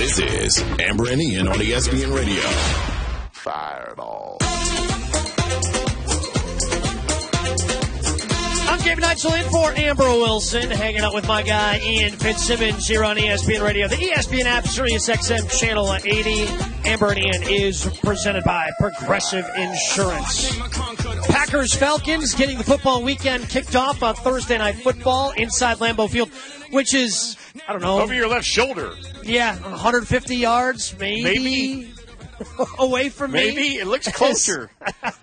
This is Amber and Ian on ESPN Radio. Fire it all. I'm Gabe Neitzel in for Amber Wilson, hanging out with my guy Ian Fitzsimmons here on ESPN Radio. The ESPN app, Sirius XM Channel 80. Amber and Ian is presented by Progressive Insurance. Packers-Falcons getting the football weekend kicked off on Thursday Night Football inside Lambeau Field, which is, I don't know. Over your left shoulder. Yeah, 150 yards, maybe. Away from me. Maybe. It looks closer.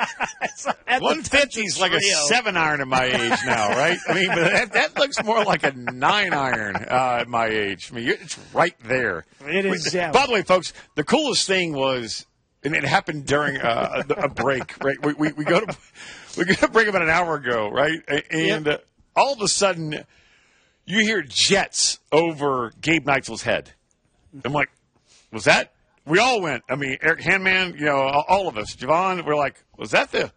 150 is like a 7-iron at my age now, right? I mean, but that looks more like a 9-iron at my age. I mean, it's right there. It is, yeah. By the way, folks, the coolest thing was, and it happened during a break, right? We go to break about an hour ago, right? And all of a sudden, you hear jets over Gabe Neitzel's head. I'm like, was that? We all went. I mean, Eric Handman, all of us. Javon, we're like, was that a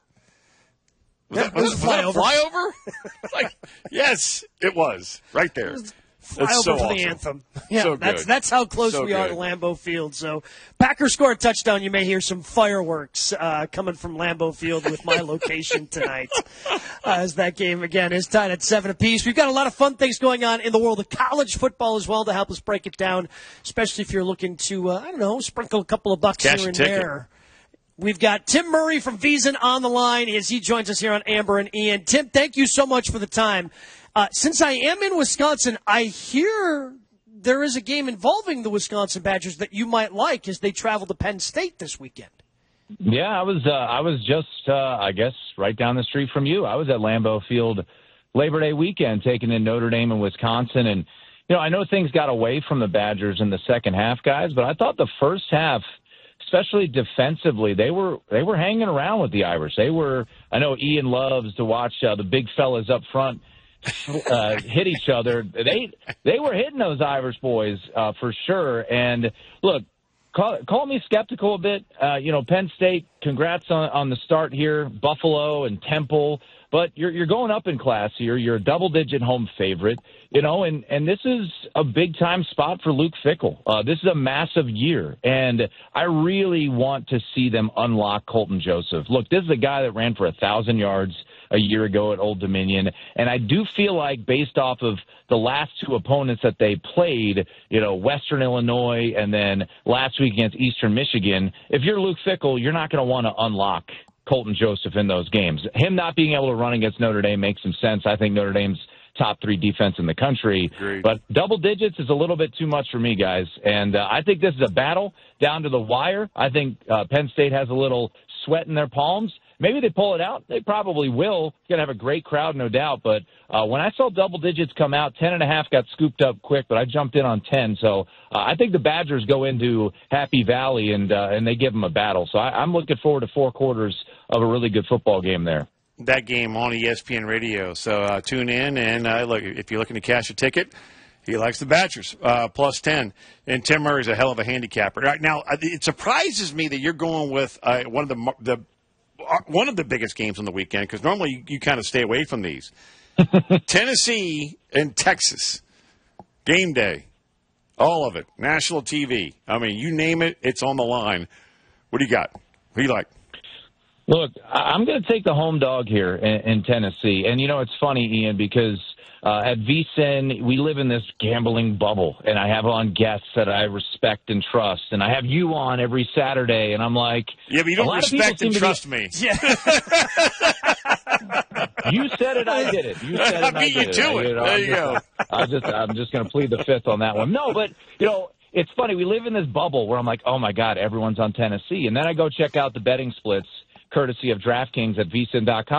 flyover? Like, yes, it was. Right there. Flyover so for awesome. the anthem. Yeah, so that's how close we are to Lambeau Field. So, Packers score a touchdown. You may hear some fireworks coming from Lambeau Field with my location tonight. As that game, again, is tied at 7 apiece. We've got a lot of fun things going on in the world of college football as well to help us break it down, especially if you're looking to, sprinkle a couple of bucks here and there. We've got Tim Murray from VSiN on the line as he joins us here on Amber and Ian. Tim, thank you so much for the time. Since I am in Wisconsin, I hear there is a game involving the Wisconsin Badgers that you might like as they travel to Penn State this weekend. Yeah, I was just, I guess, right down the street from you. I was at Lambeau Field Labor Day weekend taking in Notre Dame and Wisconsin. And, I know things got away from the Badgers in the second half, guys, but I thought the first half, especially defensively, they were hanging around with the Irish. I know Ian loves to watch the big fellas up front hit each other. They were hitting those Irish boys for sure. And look, call me skeptical a bit. Penn State, congrats on the start here. Buffalo and Temple, but you're going up in class here. You're a double-digit home favorite, and this is a big-time spot for Luke Fickell. This is a massive year, and I really want to see them unlock Colton Joseph. Look, this is a guy that ran for 1,000 yards a year ago at Old Dominion, and I do feel like based off of the last two opponents that they played, Western Illinois and then last week against Eastern Michigan, if you're Luke Fickell, you're not going to want to unlock Colton Joseph in those games. Him not being able to run against Notre Dame makes some sense. I think Notre Dame's top 3 defense in the country. Agreed. But double digits is a little bit too much for me, guys. And I think this is a battle down to the wire. I think Penn State has a little sweat in their palms. Maybe they pull it out. They probably will. It's going to have a great crowd, no doubt. But when I saw double digits come out, 10.5 got scooped up quick, but I jumped in on 10. So I think the Badgers go into Happy Valley and they give them a battle. So I'm looking forward to 4 quarters of a really good football game there. That game on ESPN Radio. So tune in, and look, if you're looking to cash a ticket, he likes the Badgers, plus 10. And Tim Murray's a hell of a handicapper. Right now, it surprises me that you're going with one of the biggest games on the weekend, because normally you kind of stay away from these. Tennessee and Texas, game day, all of it, national TV. I mean, you name it, it's on the line. What do you got? Who do you like? Look, I'm going to take the home dog here in Tennessee. And, it's funny, Ian, because at VSiN, we live in this gambling bubble, and I have on guests that I respect and trust, and I have you on every Saturday, and I'm like... Yeah, but you don't respect and trust me. Yeah. You said it, I did it. You said it, I did it. There you go. I'm just going to plead the fifth on that one. No, but, it's funny. We live in this bubble where I'm like, oh, my God, everyone's on Tennessee. And then I go check out the betting splits, courtesy of DraftKings at VSiN.com.